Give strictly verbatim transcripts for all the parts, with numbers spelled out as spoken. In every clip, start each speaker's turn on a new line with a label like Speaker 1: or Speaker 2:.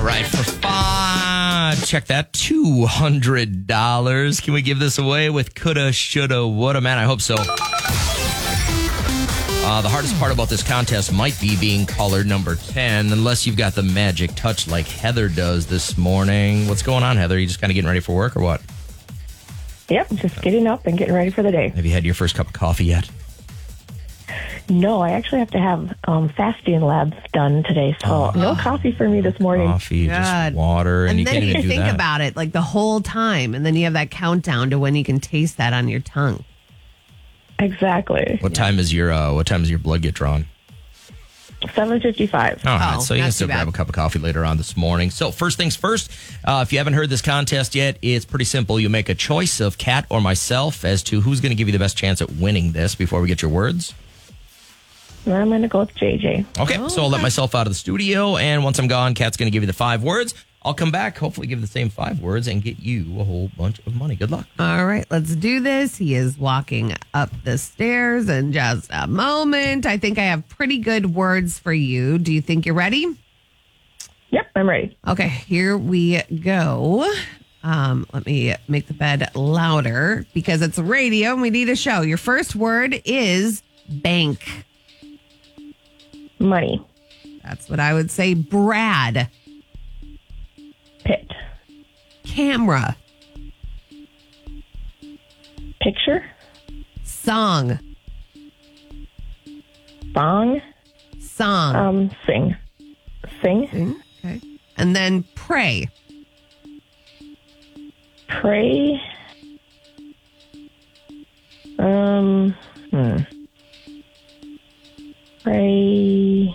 Speaker 1: right, for five, check that, two hundred dollars. Can we give this away with coulda, shoulda, woulda? Man, I hope so. Uh, the hardest part about this contest might be being caller number ten, unless you've got the magic touch like Heather does this morning. What's going on, Heather? Are you just kind of getting ready for work or what?
Speaker 2: Yep, just getting up and getting ready for the day.
Speaker 1: Have you had your first cup of coffee yet?
Speaker 2: No, I actually have to have um, fasting labs done today, so oh. no coffee for me this morning.
Speaker 1: Coffee,
Speaker 3: God.
Speaker 1: just water, and,
Speaker 3: and
Speaker 1: you
Speaker 3: then
Speaker 1: can't
Speaker 3: you
Speaker 1: even do
Speaker 3: think
Speaker 1: that.
Speaker 3: about it like the whole time, and then you have that countdown to when you can taste that on your tongue.
Speaker 2: Exactly.
Speaker 1: What yeah. time is your uh, What time does your blood get drawn?
Speaker 2: seven fifty-five.
Speaker 1: All right,
Speaker 3: oh,
Speaker 1: so you can still
Speaker 3: bad.
Speaker 1: grab a cup of coffee later on this morning. So first things first, uh, if you haven't heard this contest yet, it's pretty simple. You make a choice of Kat or myself as to who's going to give you the best chance at winning this before we get your words.
Speaker 2: I'm going to go with J J.
Speaker 1: Okay, oh, so I'll let myself out of the studio, and once I'm gone, Kat's going to give you the five words. I'll come back, hopefully give the same five words, and get you a whole bunch of money. Good luck.
Speaker 3: All right, let's do this. He is walking up the stairs in just a moment. I think I have pretty good words for you. Do you think you're ready?
Speaker 2: Yep, I'm ready.
Speaker 3: Okay, here we go. Um, let me make the bed louder because it's radio and we need a show. Your first word is bank.
Speaker 2: Money.
Speaker 3: That's what I would say. Brad.
Speaker 2: Pit.
Speaker 3: Camera.
Speaker 2: Picture.
Speaker 3: Song.
Speaker 2: Song.
Speaker 3: Song.
Speaker 2: Um, sing. Sing.
Speaker 3: Sing. Okay. And then pray.
Speaker 2: Pray. Um, hmm. Pray.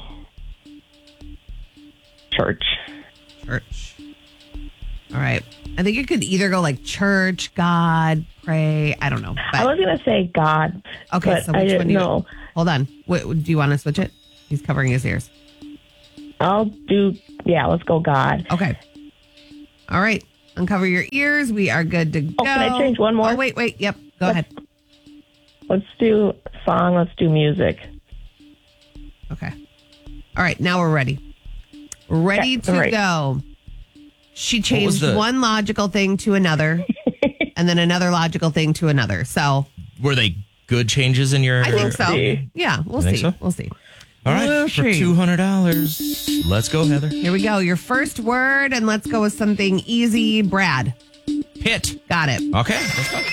Speaker 2: Church.
Speaker 3: Church. All right. I think it could either go like church, God, pray. I don't know. But,
Speaker 2: I was going to say God.
Speaker 3: okay,
Speaker 2: but
Speaker 3: so
Speaker 2: I
Speaker 3: which
Speaker 2: didn't
Speaker 3: one do you
Speaker 2: know.
Speaker 3: Hold on. Wait, do you want to switch it? He's covering his ears.
Speaker 2: I'll do, yeah, let's go God.
Speaker 3: Okay. All right. Uncover your ears. We are good to go.
Speaker 2: Oh, can I change one more?
Speaker 3: Oh, wait, wait. Yep. Go
Speaker 2: let's,
Speaker 3: ahead.
Speaker 2: Let's do song. Let's do music.
Speaker 3: Okay. All right. Now we're ready. Ready
Speaker 2: okay,
Speaker 3: to
Speaker 2: right.
Speaker 3: go. She changed
Speaker 1: the-
Speaker 3: one logical thing to another and then another logical thing to another. So
Speaker 1: Were they good changes in your...
Speaker 3: I think so.
Speaker 2: see.
Speaker 3: Yeah, we'll
Speaker 1: You think
Speaker 3: see.
Speaker 1: so?
Speaker 3: We'll see.
Speaker 1: All right,
Speaker 3: We'll
Speaker 1: for
Speaker 3: see.
Speaker 1: two hundred dollars. Let's go, Heather.
Speaker 3: Here we go. Your first word, and let's go with something easy. Brad.
Speaker 1: Pit.
Speaker 3: Got it.
Speaker 1: Okay, let's go.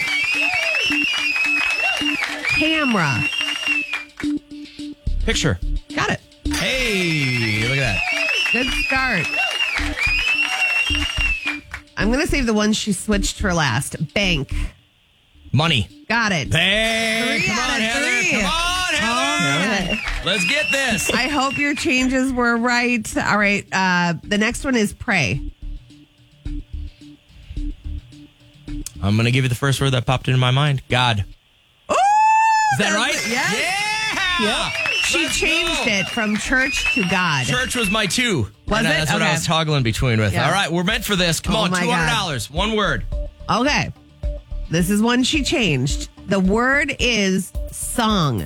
Speaker 3: Camera.
Speaker 1: Picture.
Speaker 3: Got it.
Speaker 1: Hey, look at that.
Speaker 3: Good start. I'm going to save the one she switched for last. Bank.
Speaker 1: Money.
Speaker 3: Got it.
Speaker 1: Hey,
Speaker 3: Three
Speaker 1: come
Speaker 3: out
Speaker 1: on,
Speaker 3: of
Speaker 1: Heather.
Speaker 3: three.
Speaker 1: Come on, Heather. Let's get this.
Speaker 3: I hope your changes were right. All right. Uh, the next one is pray.
Speaker 1: I'm going to give you the first word that popped into my mind. God.
Speaker 3: Ooh,
Speaker 1: Is that right?
Speaker 3: Yes.
Speaker 1: Yeah.
Speaker 3: Yep. She
Speaker 1: Let's
Speaker 3: changed
Speaker 1: go.
Speaker 3: it from church to God.
Speaker 1: Church was my two.
Speaker 3: Was
Speaker 1: And
Speaker 3: it?
Speaker 1: That's what I
Speaker 3: Okay.
Speaker 1: was toggling between with.
Speaker 3: Yeah.
Speaker 1: All right, we're meant for this. Come
Speaker 3: Oh
Speaker 1: on,
Speaker 3: my
Speaker 1: two hundred dollars. One word.
Speaker 3: Okay. This is one she changed. The word is song.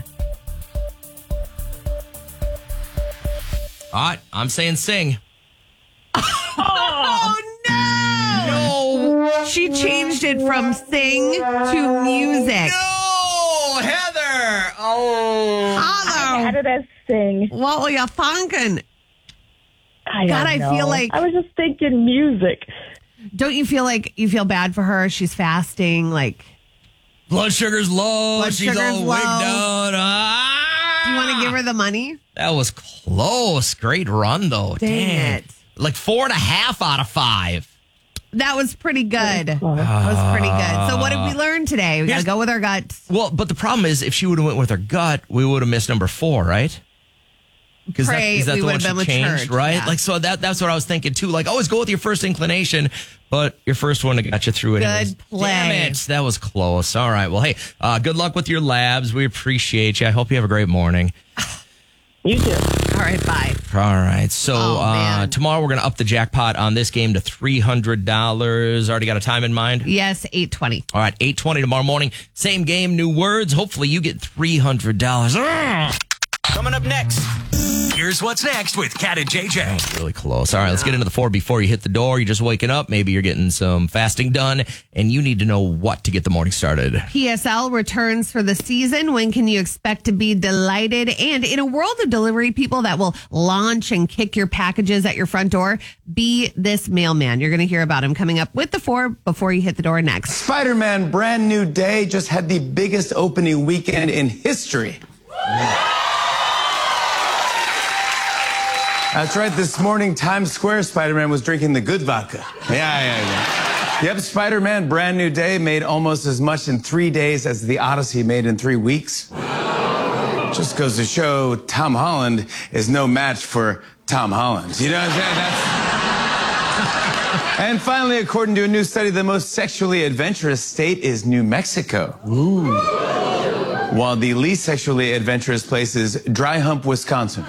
Speaker 1: All right, I'm saying sing.
Speaker 3: Oh, no! No! She changed it from sing to music.
Speaker 1: No, Heather. Oh.
Speaker 2: I had
Speaker 3: Hello.
Speaker 2: it as sing.
Speaker 3: What were you thinking?
Speaker 2: I don't
Speaker 3: God, I
Speaker 2: know.
Speaker 3: feel like-
Speaker 2: I was just thinking music.
Speaker 3: Don't you feel like you feel bad for her? She's fasting. Like,
Speaker 1: Blood sugar's low.
Speaker 3: Blood
Speaker 1: She's
Speaker 3: sugar's
Speaker 1: all
Speaker 3: low.
Speaker 1: wigged out. Ah.
Speaker 3: do you want to give her the money?
Speaker 1: That was close. Great run, though.
Speaker 3: Dang it.
Speaker 1: Like four and a half out of five.
Speaker 3: That was pretty good. That was pretty good. So what did we learn today? We got to
Speaker 1: Here's-
Speaker 3: go with our gut.
Speaker 1: Well, but the problem is, if she would have went with her gut, we would have missed number four, right? Because that,
Speaker 3: Pray,
Speaker 1: is that
Speaker 3: we
Speaker 1: the
Speaker 3: would
Speaker 1: one
Speaker 3: have
Speaker 1: she
Speaker 3: been with
Speaker 1: changed,
Speaker 3: church,
Speaker 1: right?
Speaker 3: yeah.
Speaker 1: Like, so that that's what I was thinking too. Like, always go with your first inclination, but your first one got you through it.
Speaker 3: Good play.
Speaker 1: Damn it, that was close. All right, well, hey, uh, good luck with your labs. We appreciate you. I hope you have a great morning.
Speaker 2: You too.
Speaker 3: All right, bye.
Speaker 1: All right, so
Speaker 3: Oh,
Speaker 1: uh,
Speaker 3: man.
Speaker 1: tomorrow we're going to up the jackpot on this game to three hundred dollars. Already got a time in mind?
Speaker 3: Yes, eight twenty.
Speaker 1: All right, eight twenty tomorrow morning. Same game, new words. Hopefully you get three hundred dollars.
Speaker 4: Coming up next. Here's what's next with Kat and J J.
Speaker 1: That's really close. All right, let's get into the four before you hit the door. You're just waking up. Maybe you're getting some fasting done, and you need to know what to get the morning started.
Speaker 3: P S L returns for the season. When can you expect to be delighted? And in a world of delivery people that will launch and kick your packages at your front door, be this mailman. You're going to hear about him coming up with the four before you hit the door next.
Speaker 5: Spider-Man Brand New Day just had the biggest opening weekend in history. That's right. This morning, Times Square, Spider-Man was drinking the good vodka. Yeah, yeah, yeah. Yep, Spider-Man Brand New Day made almost as much in three days as The Odyssey made in three weeks. Just goes to show Tom Holland is no match for Tom Holland. You know what I'm saying? That's... And finally, according to a new study, the most sexually adventurous state is New Mexico. Ooh. While the least sexually adventurous place is Dry Hump, Wisconsin.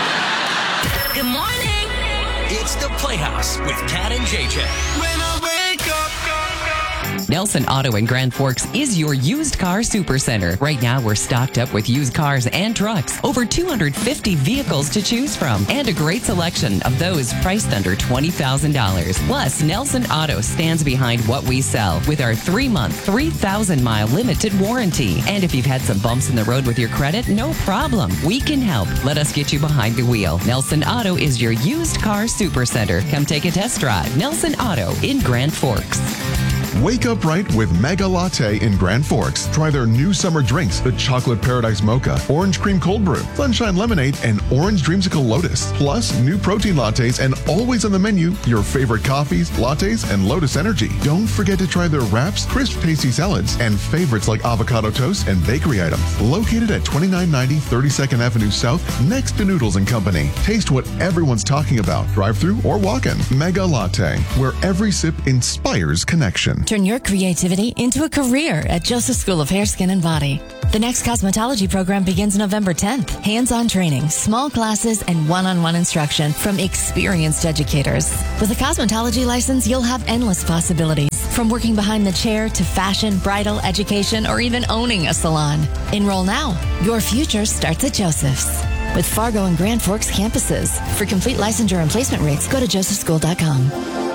Speaker 4: Good morning. It's the Playhouse with Kat and J J. When I wake up.
Speaker 6: Nelson Auto in Grand Forks is your used car supercenter. Right now, we're stocked up with used cars and trucks. Over two hundred fifty vehicles to choose from. And a great selection of those priced under twenty thousand dollars. Plus, Nelson Auto stands behind what we sell with our three-month, three thousand mile limited warranty. And if you've had some bumps in the road with your credit, no problem. We can help. Let us get you behind the wheel. Nelson Auto is your used car supercenter. Come take a test drive. Nelson Auto in Grand Forks.
Speaker 7: Wake up right with Mega Latte in Grand Forks. Try their new summer drinks, the Chocolate Paradise Mocha, Orange Cream Cold Brew, Sunshine Lemonade, and Orange Dreamsicle Lotus. Plus, new protein lattes and always on the menu, your favorite coffees, lattes, and Lotus Energy. Don't forget to try their wraps, crisp tasty salads, and favorites like avocado toast and bakery items. Located at twenty-nine ninety thirty-second Avenue South, next to Noodles and Company. Taste what everyone's talking about, drive-through or walk-in. Mega Latte, where every sip inspires connection.
Speaker 8: Turn your creativity into a career at Joseph School of Hair, Skin, and Body. The next cosmetology program begins November tenth. Hands-on training, small classes, and one-on-one instruction from experienced educators. With a cosmetology license, you'll have endless possibilities. From working behind the chair to fashion, bridal, education, or even owning a salon. Enroll now. Your future starts at Joseph's. With Fargo and Grand Forks campuses. For complete licensure and placement rates, go to joseph school dot com.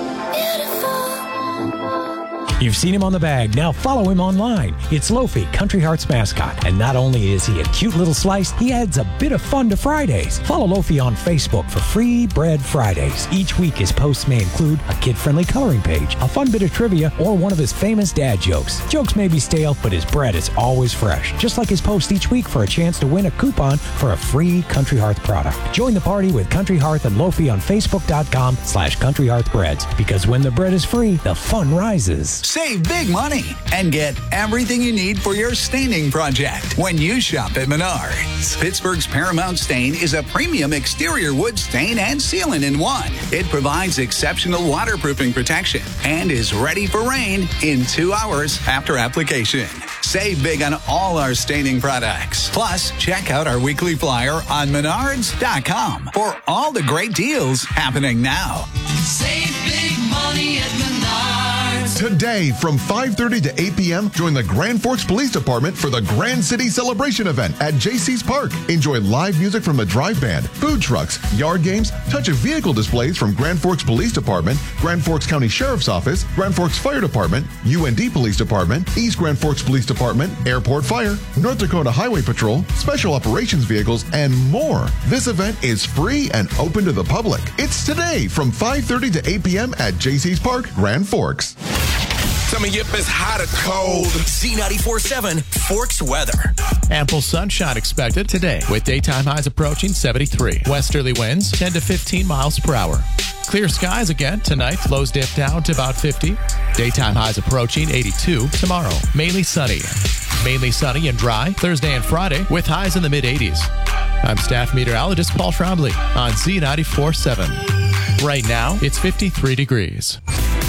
Speaker 9: You've seen him on the bag. Now follow him online. It's Lofi, Country Hearts mascot. And not only is he a cute little slice, he adds a bit of fun to Fridays. Follow Lofi on Facebook for Free Bread Fridays. Each week his posts may include a kid-friendly coloring page, a fun bit of trivia, or one of his famous dad jokes. Jokes may be stale, but his bread is always fresh. Just like his post each week for a chance to win a coupon for a free Country Hearth product. Join the party with Country Hearth and Lofi on Facebook.com slash Country Hearth Breads. Because when the bread is free, the fun rises.
Speaker 4: Save big money and get everything you need for your staining project when you shop at Menards. Pittsburgh's Paramount Stain is a premium exterior wood stain and sealant in one. It provides exceptional waterproofing protection and is ready for rain in two hours after application. Save big on all our staining products. Plus, check out our weekly flyer on menards dot com for all the great deals happening now.
Speaker 10: Save big money at Menards.
Speaker 7: Today from five thirty to eight p.m., join the Grand Forks Police Department for the Grand City Celebration event at J C's Park. Enjoy live music from the Drive Band, food trucks, yard games, touch of vehicle displays from Grand Forks Police Department, Grand Forks County Sheriff's Office, Grand Forks Fire Department, U N D Police Department, East Grand Forks Police Department, Airport Fire, North Dakota Highway Patrol, Special Operations Vehicles, and more. This event is free and open to the public. It's today from five thirty to eight p.m. at J C's Park, Grand Forks.
Speaker 4: Tell me if it's hot or cold. Z ninety-four point seven Forks weather.
Speaker 11: Ample sunshine expected today with daytime highs approaching seventy-three. Westerly winds ten to fifteen miles per hour. Clear skies again tonight. Lows dip down to about fifty. Daytime highs approaching eighty-two tomorrow. Mainly sunny. Mainly sunny and dry Thursday and Friday with highs in the mid-eighties. I'm staff meteorologist Paul Trombley on Z ninety-four point seven. Right now, it's fifty-three degrees.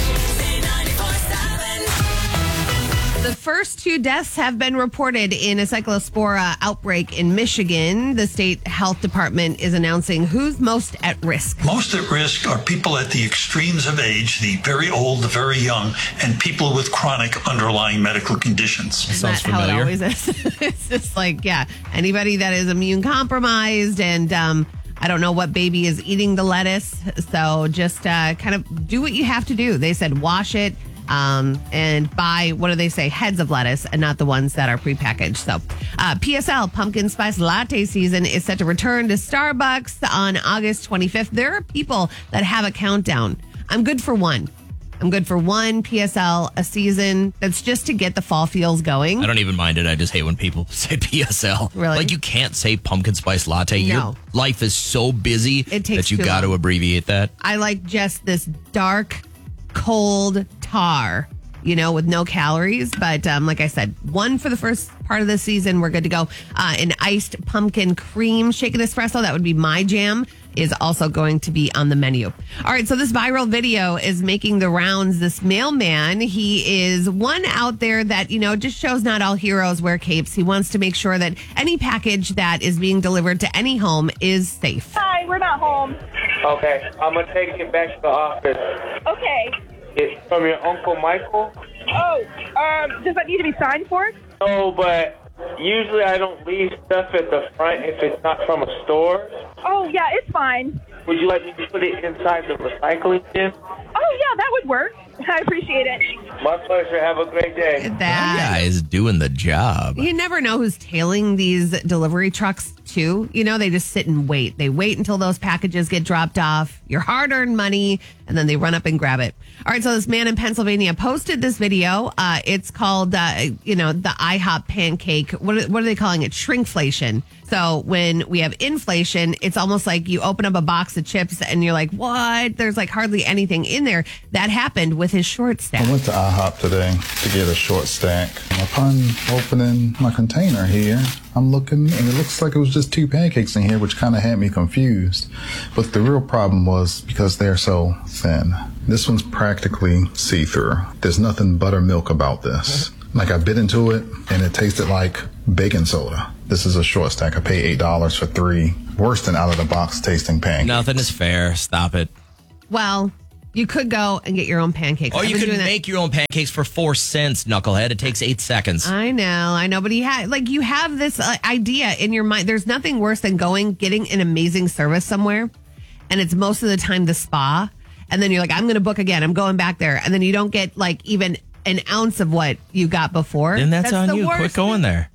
Speaker 3: The first two deaths have been reported in a cyclospora outbreak in Michigan. The state health department is announcing who's most at risk.
Speaker 12: Most at risk are people at the extremes of age, the very old, the very young, and people with chronic underlying medical conditions.
Speaker 3: Isn't that how it always is? It's just like, yeah, anybody that is immune compromised and um, I don't know what baby is eating the lettuce. So just uh, kind of do what you have to do. They said wash it um, and buy, what do they say, heads of lettuce and not the ones that are prepackaged. So uh, P S L pumpkin spice latte season is set to return to Starbucks on August twenty-fifth. There are people that have a countdown. I'm good for one. I'm good for one P S L a season. That's just to get the fall feels going.
Speaker 1: I don't even mind it. I just hate when people say P S L.
Speaker 3: Really?
Speaker 1: Like, you can't say pumpkin spice latte.
Speaker 3: No.
Speaker 1: Your life is so busy
Speaker 3: It takes
Speaker 1: that you
Speaker 3: too
Speaker 1: got to
Speaker 3: long.
Speaker 1: abbreviate that.
Speaker 3: I like just this dark, cold tar, you know, with no calories. But um, like I said, one for the first part of the season, we're good to go. Uh, an iced pumpkin cream shaken espresso, that would be my jam, is also going to be on the menu. All right, so this viral video is making the rounds. This mailman, he is one out there that, you know, just shows not all heroes wear capes. He wants to make sure that any package that is being delivered to any home is safe.
Speaker 13: Hi, we're not home.
Speaker 14: Okay, I'm gonna take it back to the office.
Speaker 13: Okay.
Speaker 14: It's from your Uncle Michael?
Speaker 13: Oh, um, does that need to be signed for?
Speaker 14: No, but usually I don't leave stuff at the front if it's not from a store.
Speaker 13: Oh, yeah, it's fine.
Speaker 14: Would you like me to put it inside the recycling bin?
Speaker 13: Oh, yeah, that would work. I appreciate it.
Speaker 14: My pleasure. Have a great day.
Speaker 1: That guy is doing the job.
Speaker 3: You never know who's tailing these delivery trucks too. You know, they just sit and wait. They wait until those packages get dropped off, your hard-earned money, and then they run up and grab it. All right, so this man in Pennsylvania posted this video. Uh, it's called, uh, you know, the IHOP pancake. What are, what are they calling it? Shrinkflation. So when we have inflation, it's almost like you open up a box of chips and you're like, what? There's like hardly anything in there. That happened with his short stack.
Speaker 15: I went to IHOP today to get a short stack. Upon opening my container here, I'm looking and it looks like it was just two pancakes in here, which kind of had me confused. But the real problem was because they're so thin. This one's practically see-through. There's nothing buttermilk about this. Like, I bit into it and it tasted like baking soda. This is a short stack. I paid eight dollars for three. Worse than out of the box tasting pancakes.
Speaker 1: Nothing is fair. Stop it.
Speaker 3: Well, you could go and get your own pancakes.
Speaker 1: Or
Speaker 3: I've
Speaker 1: you
Speaker 3: been
Speaker 1: could
Speaker 3: doing that.
Speaker 1: make your own pancakes for four cents, knucklehead. It takes eight seconds.
Speaker 3: I know, I know, but he had like you have this uh, idea in your mind. There's nothing worse than going, getting an amazing service somewhere, and it's most of the time the spa, and then you're like, I'm going to book again. I'm going back there, and then you don't get like even an ounce of what you got before.
Speaker 1: And that's, on
Speaker 3: the
Speaker 1: you.
Speaker 3: worst.
Speaker 1: Quit going there.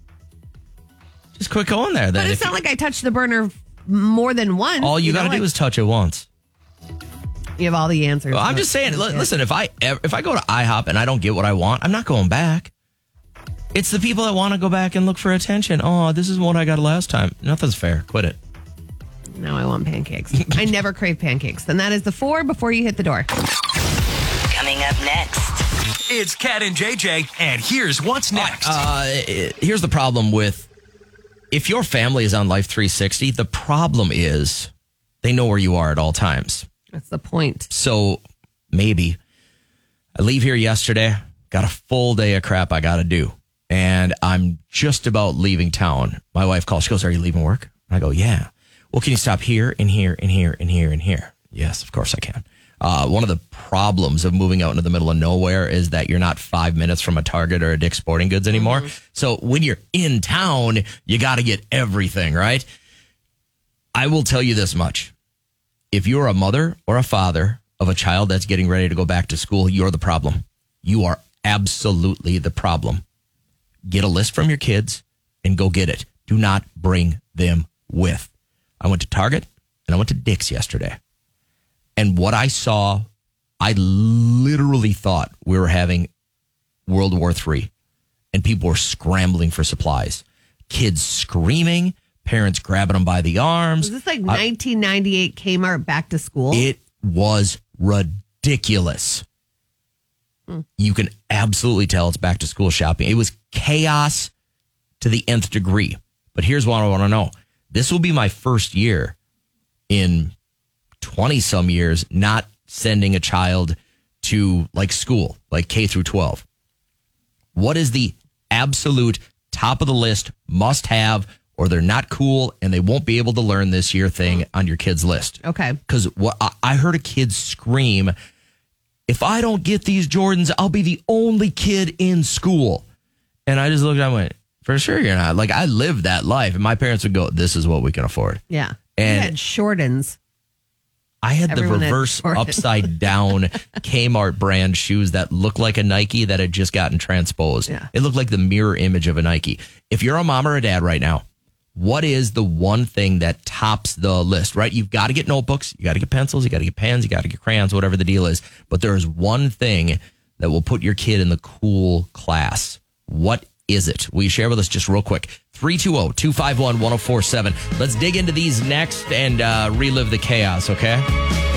Speaker 1: Just quit going there. Then
Speaker 3: But it's
Speaker 1: If
Speaker 3: not
Speaker 1: you-
Speaker 3: like I touched the burner more than once.
Speaker 1: all you,
Speaker 3: know,
Speaker 1: got to
Speaker 3: like,
Speaker 1: do is touch it once.
Speaker 3: you have all the answers.
Speaker 1: Well, I'm just saying. li- Listen, if I ever- if I go to IHOP and I don't get what I want, I'm not going back. It's the people that want to go back and look for attention. Oh, this is what I got last time. Nothing's fair. Quit it.
Speaker 3: Now I want pancakes. I never crave pancakes. And that is the four before you hit the door.
Speaker 16: Coming up next, it's Cat and J J, and here's what's next.
Speaker 1: Uh, here's the problem with if your family is on Life three sixty, the problem is they know where you are at all times.
Speaker 3: That's the point.
Speaker 1: So maybe I leave here yesterday, got a full day of crap I got to do, and I'm just about leaving town. My wife calls. She goes, "Are you leaving work?" I go, "Yeah." "Well, can you stop here and here and here and here and here?" Yes, of course I can. Uh, one of the problems of moving out into the middle of nowhere is that you're not five minutes from a Target or a Dick's Sporting Goods anymore. Mm-hmm. So when you're in town, you got to get everything, right? I will tell you this much. If you're a mother or a father of a child that's getting ready to go back to school, you're the problem. You are absolutely the problem. Get a list from your kids and go get it. Do not bring them with. I went to Target and I went to Dick's yesterday. And what I saw, I literally thought we were having World War Three, and people were scrambling for supplies. Kids screaming, parents grabbing them by the arms.
Speaker 3: Was this like
Speaker 1: I-
Speaker 3: nineteen ninety-eight Kmart back to school?
Speaker 1: It was ridiculous.
Speaker 3: Mm.
Speaker 1: You can absolutely tell it's back to school shopping. It was chaos to the nth degree. But here's what I want to know. This will be my first year in twenty some years not sending a child to like school, like K through twelve. What is the absolute top of the list must have, or they're not cool and they won't be able to learn this year thing on your kid's list?
Speaker 3: Okay.
Speaker 1: Because what I- I heard a kid scream, "If I don't get these Jordans, I'll be the only kid in school." And I just looked at him and went, "For sure you're not." Like, I lived that life, and my parents would go, "This is what we can afford."
Speaker 3: Yeah.
Speaker 1: And
Speaker 3: you had Shortens.
Speaker 1: I had
Speaker 3: Everyone
Speaker 1: the
Speaker 3: had
Speaker 1: reverse
Speaker 3: Jordans.
Speaker 1: upside down Kmart brand shoes that looked like a Nike that had just gotten transposed.
Speaker 3: Yeah.
Speaker 1: It looked like the mirror image of a Nike. If you're a mom or a dad right now, what is the one thing that tops the list, right? You've got to get notebooks, you got to get pencils, you got to get pens, you got to get crayons, whatever the deal is. But there is one thing that will put your kid in the cool class. What is it? Will you share with us just real quick? three two zero, two five one, one zero four seven. Let's dig into these next and uh, relive the chaos, okay?